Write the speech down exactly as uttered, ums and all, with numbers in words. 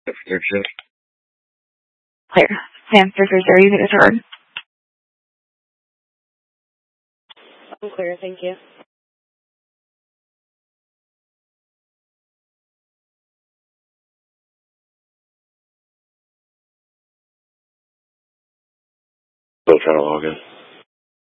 Third shift. Clear. Sam, three three zero, you can return. I'm clear, thank you. Still trying to log in.